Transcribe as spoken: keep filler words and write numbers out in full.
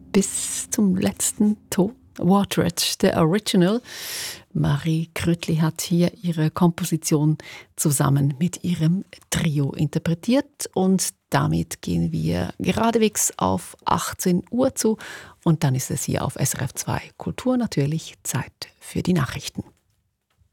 bis zum letzten Ton. Watred, der Original. Marie Krötli hat hier ihre Komposition zusammen mit ihrem Trio interpretiert und damit gehen wir geradewegs auf achtzehn Uhr zu und dann ist es hier auf S R F zwei Kultur natürlich Zeit für die Nachrichten.